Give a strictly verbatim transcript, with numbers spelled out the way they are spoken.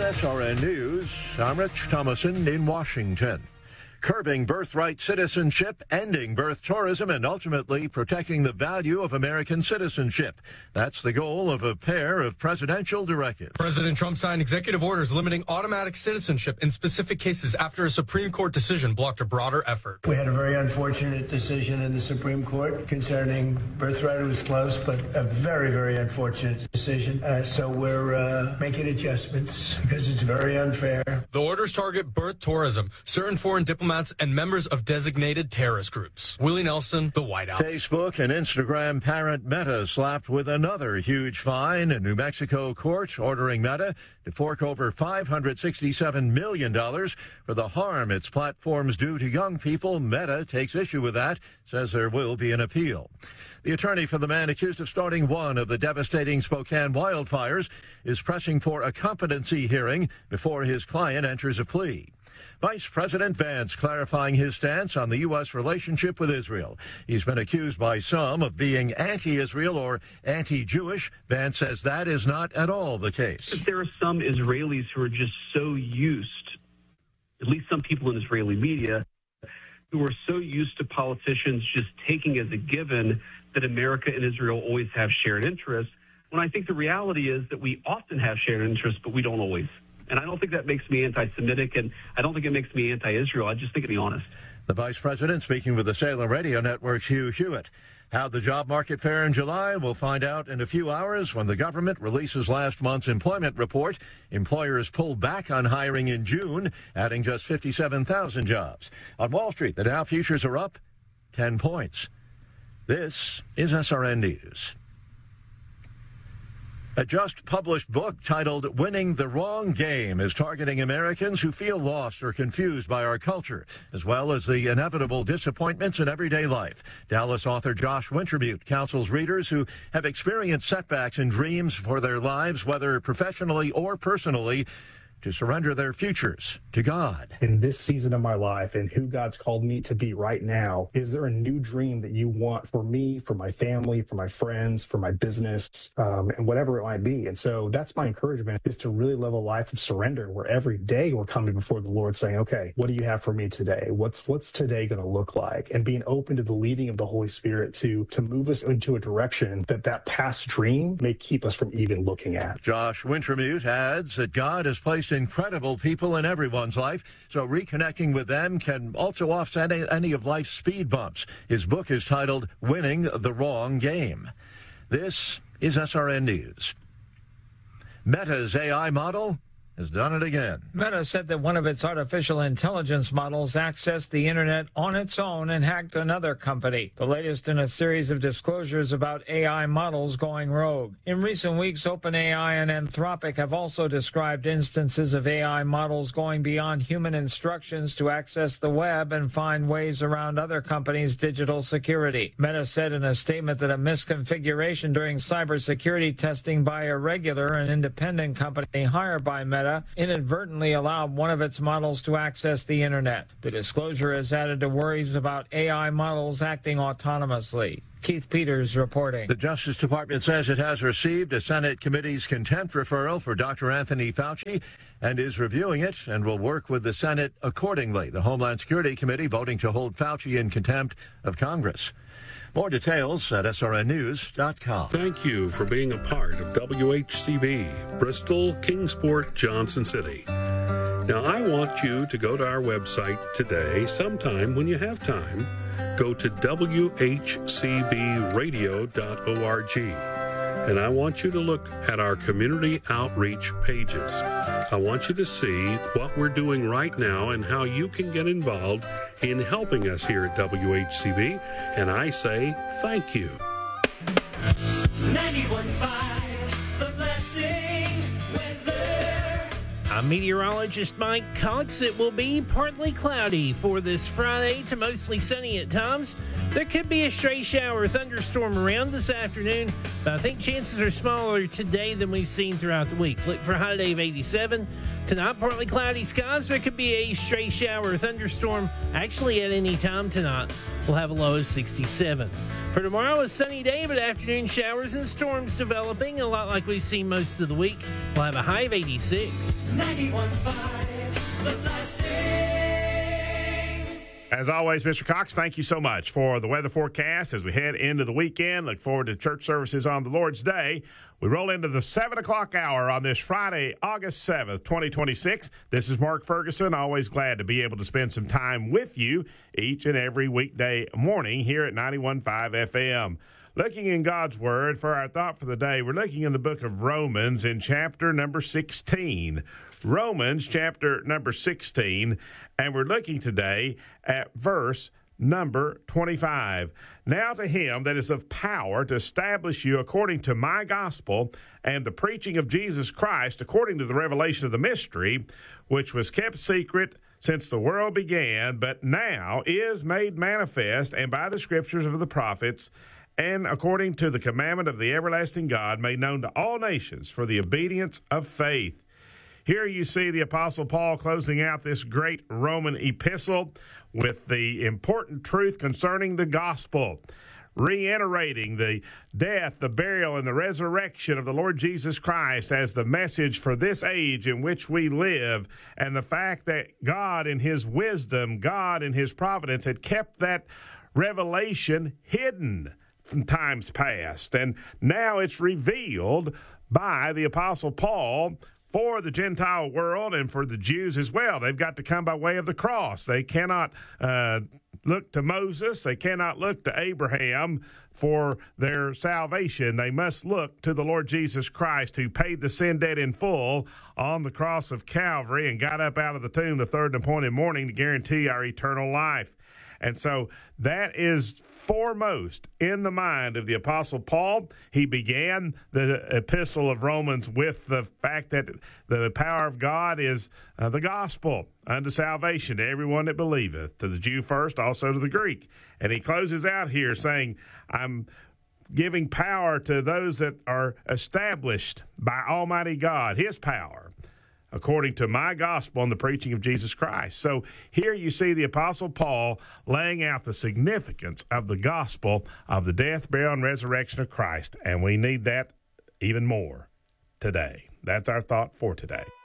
S R N News, I'm Rich Thomason in Washington. Curbing birthright citizenship, ending birth tourism, and ultimately protecting the value of American citizenship. That's the goal of a pair of presidential directives. President Trump signed executive orders limiting automatic citizenship in specific cases after a Supreme Court decision blocked a broader effort. We had a very unfortunate decision in the Supreme Court concerning birthright. It was close, but a very, very unfortunate decision. Uh, so we're uh, making adjustments because it's very unfair. The orders target birth tourism, certain foreign diplomats, and members of designated terrorist groups. Willie Nelson, the White House. Facebook and Instagram parent Meta slapped with another huge fine. A New Mexico court ordering Meta to fork over five hundred sixty-seven million dollars for the harm its platforms do to young people. Meta takes issue with that, says there will be an appeal. The attorney for the man accused of starting one of the devastating Spokane wildfires is pressing for a competency hearing before his client enters a plea. Vice President Vance clarifying his stance on the U S relationship with Israel. He's been accused by some of being anti-Israel or anti-Jewish. Vance says that is not at all the case. There are some Israelis who are just so used, at least some people in Israeli media, who are so used to politicians just taking as a given that America and Israel always have shared interests, when I think the reality is that we often have shared interests, but we don't always. And I don't think that makes me anti-Semitic, and I don't think it makes me anti-Israel. I just think to be honest. The vice president speaking with the Salem Radio Network's Hugh Hewitt. How the job market fare in July, we'll find out in a few hours when the government releases last month's employment report. Employers pulled back on hiring in June, adding just fifty-seven thousand jobs. On Wall Street, the Dow futures are up ten points. This is S R N News. A just-published book titled Winning the Wrong Game is targeting Americans who feel lost or confused by our culture, as well as the inevitable disappointments in everyday life. Dallas author Josh Wintermute counsels readers who have experienced setbacks in dreams for their lives, whether professionally or personally, to surrender their futures to God. In this season of my life and who God's called me to be right now, is there a new dream that you want for me, for my family, for my friends, for my business, um, and whatever it might be? And so that's my encouragement, is to really live a life of surrender where every day we're coming before the Lord saying, okay, what do you have for me today? What's what's today going to look like? And being open to the leading of the Holy Spirit to, to move us into a direction that that past dream may keep us from even looking at. Josh Wintermute adds that God has placed incredible people in everyone's life, so reconnecting with them can also offset any of life's speed bumps. His book is titled Winning the Wrong Game. This is S R N News. Meta's A I model has done it again. Meta said that one of its artificial intelligence models accessed the internet on its own and hacked another company, the latest in a series of disclosures about A I models going rogue. In recent weeks, OpenAI and Anthropic have also described instances of A I models going beyond human instructions to access the web and find ways around other companies' digital security. Meta said in a statement that a misconfiguration during cybersecurity testing by Irregular, an independent company hired by Meta, inadvertently allowed one of its models to access the internet. The disclosure has added to worries about A I models acting autonomously. Keith Peters reporting. The Justice Department says it has received a Senate committee's contempt referral for Doctor Anthony Fauci and is reviewing it and will work with the Senate accordingly. The Homeland Security Committee voting to hold Fauci in contempt of Congress. More details at S R N news dot com. Thank you for being a part of W H C B, Bristol, Kingsport, Johnson City. Now, I want you to go to our website today, sometime when you have time. Go to W H C B radio dot org. And I want you to look at our community outreach pages. I want you to see what we're doing right now and how you can get involved in helping us here at W H C B. And I say thank you. ninety-one point five, The Blessing weather. I'm meteorologist Mike Cox. It will be partly cloudy for this Friday to mostly sunny at times. There could be a stray shower or thunderstorm around this afternoon, but I think chances are smaller today than we've seen throughout the week. Look for a high day of eighty-seven. Tonight, partly cloudy skies. There could be a stray shower or thunderstorm actually at any time tonight. We'll have a low of sixty-seven. For tomorrow, a sunny day, but afternoon showers and storms developing, a lot like we've seen most of the week. We'll have a high of eighty-six. ninety-one point five, The Blessing. As always, Mister Cox, thank you so much for the weather forecast as we head into the weekend. Look forward to church services on the Lord's Day. We roll into the seven o'clock hour on this Friday, August seventh, twenty twenty-six. This is Mark Ferguson. Always glad to be able to spend some time with you each and every weekday morning here at ninety-one point five F M. Looking in God's Word for our thought for the day, we're looking in the book of Romans in chapter number sixteen. Romans chapter number sixteen, and we're looking today at verse number twenty-five. Now to him that is of power to establish you according to my gospel and the preaching of Jesus Christ according to the revelation of the mystery, which was kept secret since the world began, but now is made manifest, and by the scriptures of the prophets, and according to the commandment of the everlasting God, made known to all nations for the obedience of faith. Here you see the Apostle Paul closing out this great Roman epistle with the important truth concerning the gospel, reiterating the death, the burial, and the resurrection of the Lord Jesus Christ as the message for this age in which we live, and the fact that God in his wisdom, God in his providence had kept that revelation hidden from times past. And now it's revealed by the Apostle Paul for the Gentile world and for the Jews as well. They've got to come by way of the cross. They cannot uh, look to Moses. They cannot look to Abraham for their salvation. They must look to the Lord Jesus Christ, who paid the sin debt in full on the cross of Calvary and got up out of the tomb the third and appointed morning to guarantee our eternal life. And so that is foremost in the mind of the Apostle Paul. He began the epistle of Romans with the fact that the power of God is uh, the gospel unto salvation to everyone that believeth, to the Jew first, also to the Greek. And he closes out here saying, I'm giving power to those that are established by Almighty God, his power, according to my gospel and the preaching of Jesus Christ. So here you see the Apostle Paul laying out the significance of the gospel of the death, burial, and resurrection of Christ, and we need that even more today. That's our thought for today.